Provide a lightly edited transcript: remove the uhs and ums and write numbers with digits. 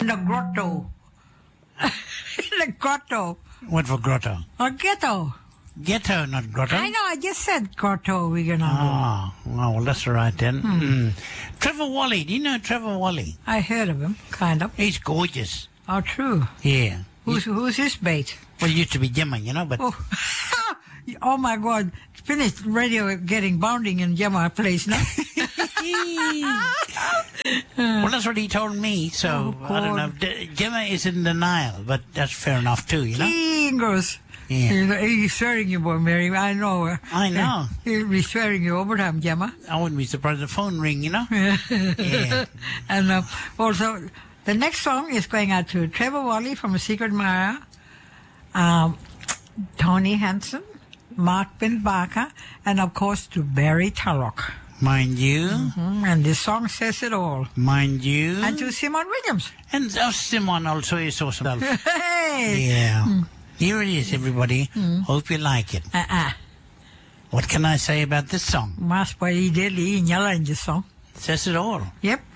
in the grotto. In the grotto. What for grotto? Or ghetto. Ghetto, not grotto. I know, I just said grotto we're going to Oh, well, that's all right then. Trevor Wally. Do you know Trevor Wally? I heard of him, kind of. He's gorgeous. Oh, true. Yeah. Who's his bait? Well, he used to be Gemma, you know, but... Oh, oh my God. Finished radio getting bounding in Gemma place now. Well, that's what he told me, so Oh, I don't know. Gemma is in denial, but that's fair enough too, you know? Fingers. Yeah. He's swearing you, boy, Mary. I know. I know. He'll be swearing you over time, Gemma. I wouldn't be surprised if the phone ring, you know? Yeah. And also, the next song is going out to Trevor Wally from Secret Mara, Tony Hansen, Mark Ben Barker, and of course to Barry Tulloch. Mind you. And this song says it all. Mind you. And to Simon Williams. And Simon also is awesome. Hey! Yeah. Here it is, everybody. Hope you like it. What can I say about this song? Mas pa i deli nyala in this song. Says it all. Yep.